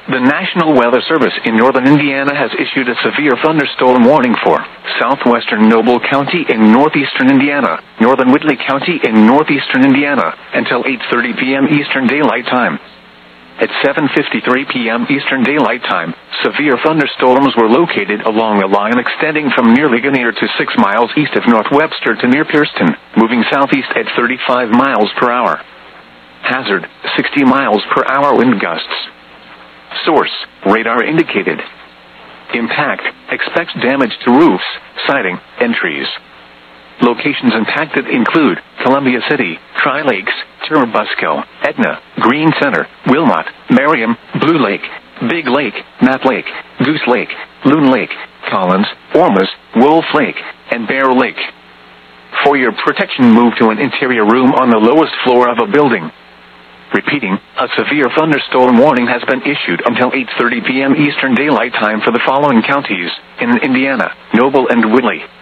The National Weather Service in northern Indiana has issued a severe thunderstorm warning for southwestern Noble County in northeastern Indiana, northern Whitley County in northeastern Indiana, until 8:30 p.m. Eastern Daylight Time. At 7:53 p.m. Eastern Daylight Time, severe thunderstorms were located along a line extending from near Ligonier to 6 miles east of North Webster to near Pierceton, moving southeast at 35 miles per hour. Hazard, 60 miles per hour wind gusts. Source, radar indicated. Impact, expects damage to roofs, siding, and trees. Locations impacted include Columbia City, Tri-Lakes, Churubusco, Etna, Green Center, Wilmot, Merriam, Blue Lake, Big Lake, Map Lake, Goose Lake, Loon Lake, Collins, Ormus, Wolf Lake, and Bear Lake. For your protection, move to an interior room on the lowest floor of a building. Repeating, a severe thunderstorm warning has been issued until 8:30 p.m. Eastern Daylight Time for the following counties in Indiana: Noble and Whitley.